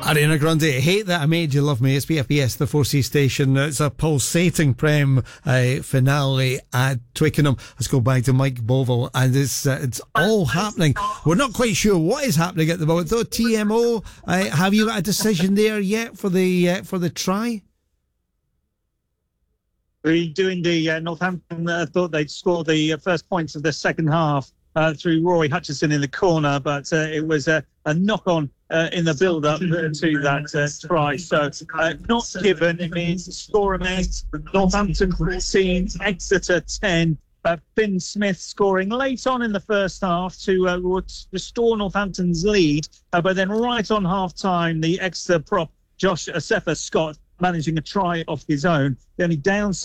Ariana Grande, Hate That I Made You Love Me. It's BFBS, the 4C station. It's a pulsating Prem finale at Twickenham. Let's go back to Mike Bovell, and it's all happening. We're not quite sure what is happening at the moment, though. TMO, have you got a decision there yet for the try? Doing the Northampton thought they'd score the first points of the second half through Rory Hutchison in the corner, but it was a knock-on in the build-up to that try. So not given. It means the score remains Northampton 14, Exeter 10. Finn Smith scoring late on in the first half to restore Northampton's lead. But then right on half-time, the Exeter prop, Josh Asefa Scott, managing a try off his own. The only downside